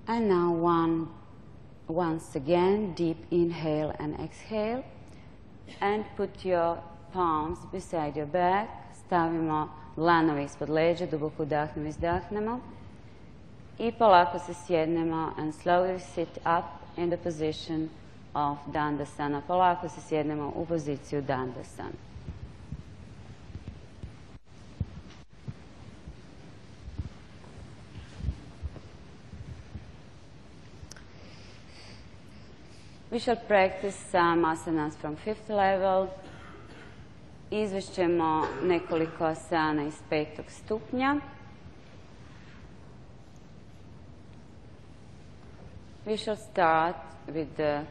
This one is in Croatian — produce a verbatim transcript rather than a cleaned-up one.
And now one, once again, deep inhale and exhale. And put your palms beside your back. Stavimo dlanove ispod leđa, duboko udahnemo, izdahnemo. I polako se sjednemo and slowly sit up in the position of Dandasana. Polako se sjednemo u poziciju Dandasana. We shall practice some asanas from fifth level. Izvešćemo nekoliko asana iz petog stupnja. We shall start with the